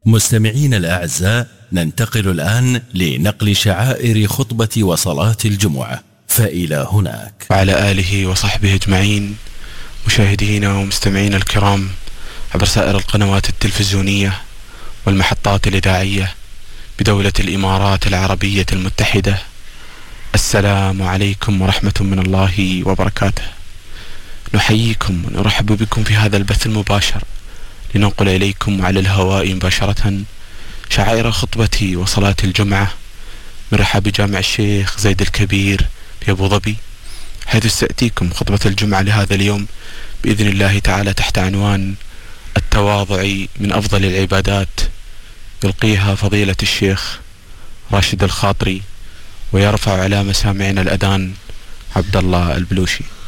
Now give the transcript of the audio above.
مستمعين الأعزاء، ننتقل الآن لنقل شعائر خطبة وصلاة الجمعة، فإلى هناك. وعلى آله وصحبه أجمعين. مشاهدينا ومستمعين الكرام عبر سائر القنوات التلفزيونية والمحطات الإذاعية بدولة الإمارات العربية المتحدة، السلام عليكم ورحمة من الله وبركاته. نحييكم ونرحب بكم في هذا البث المباشر لننقل إليكم على الهواء مباشرة شعائر خطبة وصلاة الجمعة من رحاب جامع الشيخ زايد الكبير في أبو ظبي، حيث ستأتيكم خطبة الجمعة لهذا اليوم بإذن الله تعالى تحت عنوان التواضع من أفضل العبادات، يلقيها فضيلة الشيخ راشد الخاطري، ويرفع على مسامعنا الأذان عبد الله البلوشي.